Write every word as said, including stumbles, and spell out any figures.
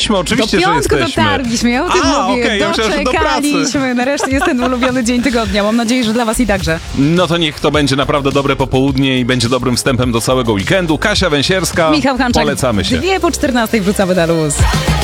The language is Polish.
jesteśmy, oczywiście, do że piątku jesteśmy. dotarliśmy, ja o tym A, mówię. okej, ja myślałem, że do pracy. Doczekaliśmy. Nareszcie jest ten ulubiony dzień tygodnia. Mam nadzieję, że dla was i także. No to niech to będzie naprawdę dobre popołudnie i będzie dobrym wstępem do całego weekendu. Kasia Węsierska, Michał Hanczak. polecamy się. Dwie po czternastej wrzucamy na luz.